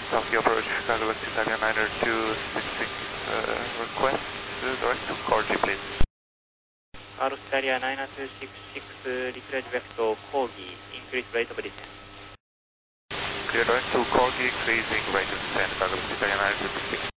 Tokyo approach, Douglas Italia 9266, request direct to Corgi, please. Australia 9266, return direct to Corgi, increase rate of descent. Clear direct to Corgi, increasing rate of descent, Douglas Italia 9266.